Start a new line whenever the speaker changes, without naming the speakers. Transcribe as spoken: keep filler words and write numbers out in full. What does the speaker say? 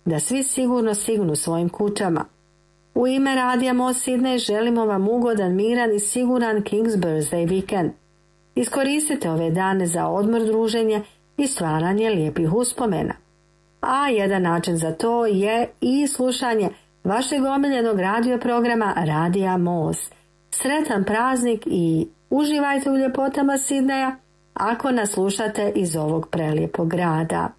da svi sigurno stignu svojim kućama. U ime Radija Most Sidney želimo vam ugodan, miran i siguran King's Birthday vikend. Iskoristite ove dane za odmor, druženje i stvaranje lijepih uspomena. A jedan način za to je i slušanje vašeg omiljenog radio programa Radija Most. Sretan praznik i uživajte u ljepotama Sidneja ako nas slušate iz ovog prelijepog grada.